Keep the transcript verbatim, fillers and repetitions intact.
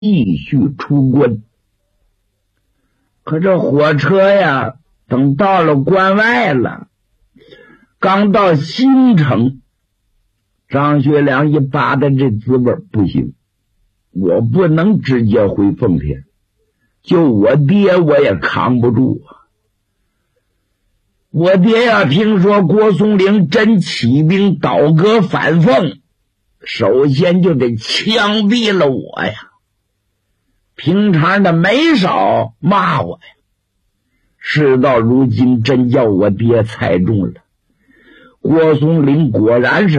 继续出关。可这火车呀，等到了关外了，刚到新城，张学良一扒的这滋味不行，我不能直接回奉天，就我爹我也扛不住啊。我爹呀，听说郭松龄真起兵倒戈反奉，首先就得枪毙了我呀。平常的没少骂我呀，事到如今真叫我爹猜中了。郭松龄果然是